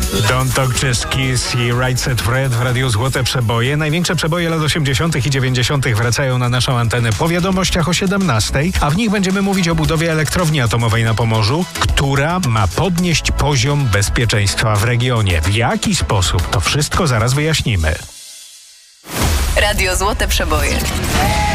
Don't Talk Just Kiss i Right Set Fred w Radiu Złote Przeboje. Największe przeboje lat 80. i 90. wracają na naszą antenę po wiadomościach o 17, a w nich będziemy mówić o budowie elektrowni atomowej na Pomorzu, która ma podnieść poziom bezpieczeństwa w regionie. W jaki sposób? To wszystko zaraz wyjaśnimy. Radio Złote Przeboje.